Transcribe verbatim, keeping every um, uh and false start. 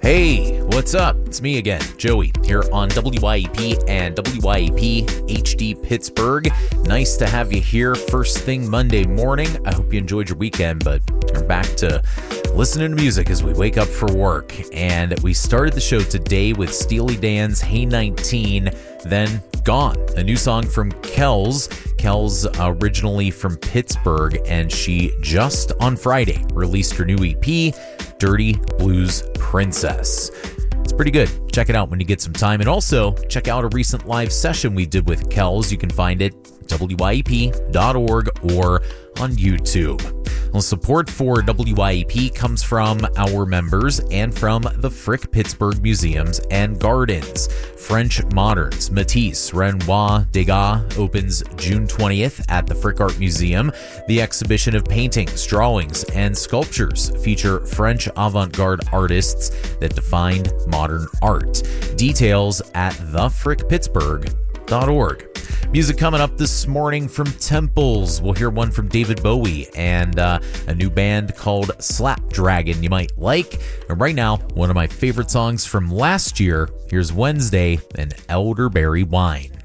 Hey, what's up? It's me again, Joey, here on W I E P and W I E P H D Pittsburgh. Nice to have you here first thing Monday morning. I hope you enjoyed your weekend, but we're back to listening to music as we wake up for work. And we started the show today with Steely Dan's Hey nineteen, then Gone, a new song from Kells. Kells originally from Pittsburgh, and she just on Friday released her new E P, Dirty Blues Princess. It's pretty good. Check it out when you get some time. And also, check out a recent live session we did with Kells. You can find it at W I E P dot org or on YouTube. Well, support for W I E P comes from our members and from the Frick Pittsburgh Museums and Gardens. French Moderns, Matisse, Renoir, Degas opens June twentieth at the Frick Art Museum. The exhibition of paintings, drawings, and sculptures feature French avant-garde artists that defined modern art. Details at the frick pittsburgh dot org. Music coming up this morning from Temples. We'll hear one from David Bowie and uh, a new band called Slapdragon you might like. And right now, one of my favorite songs from last year. Here's Wednesday and Elderberry Wine.